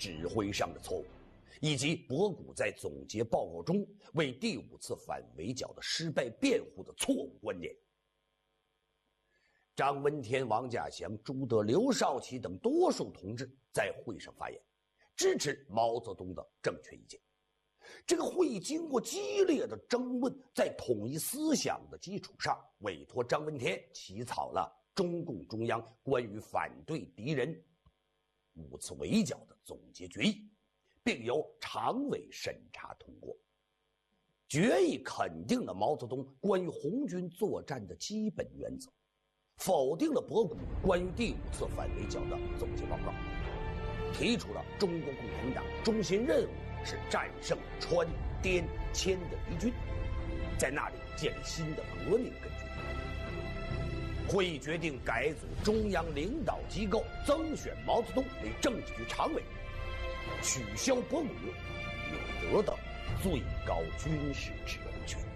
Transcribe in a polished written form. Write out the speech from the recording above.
指挥上的错误，以及博古在总结报告中为第5次反围剿的失败辩护的错误观点。张闻天、王稼祥、朱德、刘少奇等多数同志在会上发言，支持毛泽东的正确意见。这个会议经过激烈的争论，在统一思想的基础上，委托张闻天起草了中共中央关于反对敌人5次围剿的总结决议，并由常委审查通过。决议肯定了毛泽东关于红军作战的基本原则，否定了博古关于第5次反围剿的总结报告，提出了中国共产党中心任务是战胜川、滇、黔的敌军，在那里建立新的革命根据。会议决定改组中央领导机构，增选毛泽东为政治局常委，取消博古，以得到最高军事指挥权。